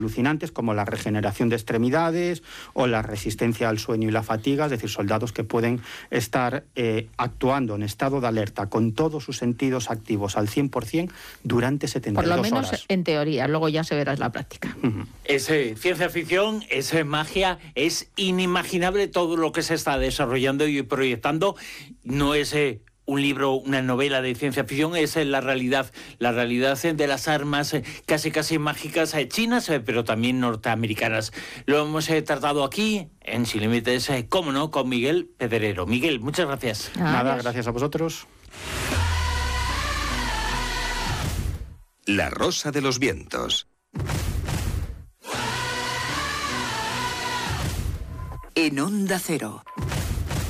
alucinantes como la regeneración de extremidades o la resistencia al sueño y la fatiga, es decir, soldados que pueden estar actuando en estado de alerta con todos sus sentidos activos al 100% durante 72 horas. Por lo menos en teoría, luego ya se verá en la práctica. Es ciencia ficción, es magia, es inimaginable todo lo que se está desarrollando y proyectando. No es un libro, una novela de ciencia ficción, es la realidad de las armas casi mágicas chinas, pero también norteamericanas. Lo hemos tratado aquí en Sin Límites, cómo no, con Miguel Pedrero. Miguel, muchas gracias. Nada, gracias a vosotros. La Rosa de los Vientos. En Onda Cero.